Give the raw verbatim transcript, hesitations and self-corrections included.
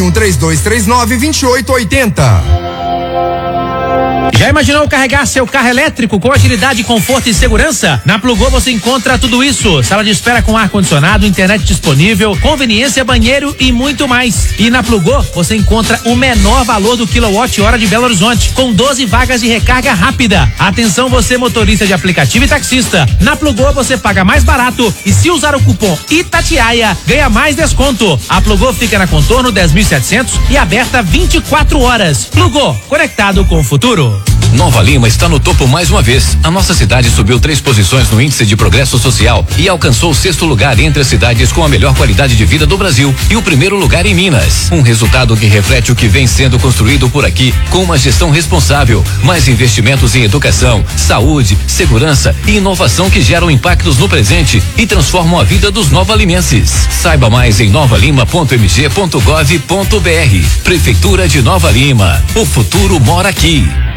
um três dois três nove dois oito oito zero. Já imaginou carregar seu carro elétrico com agilidade, conforto e segurança? Na Plugô você encontra tudo isso. Sala de espera com ar-condicionado, internet disponível, conveniência, banheiro e muito mais. E na Plugô você encontra o menor valor do quilowatt-hora de Belo Horizonte, com doze vagas de recarga rápida. Atenção você motorista de aplicativo e taxista. Na Plugô você paga mais barato e se usar o cupom Itatiaia, ganha mais desconto. A Plugô fica na Contorno dez mil e setecentos e aberta vinte e quatro horas. Plugô, conectado com o futuro. Nova Lima está no topo mais uma vez. A nossa cidade subiu três posições no Índice de Progresso Social e alcançou o sexto lugar entre as cidades com a melhor qualidade de vida do Brasil e o primeiro lugar em Minas. Um resultado que reflete o que vem sendo construído por aqui com uma gestão responsável, mais investimentos em educação, saúde, segurança e inovação que geram impactos no presente e transformam a vida dos novalimenses. Saiba mais em nova lima ponto m g ponto gov ponto b r. Prefeitura de Nova Lima. O futuro mora aqui.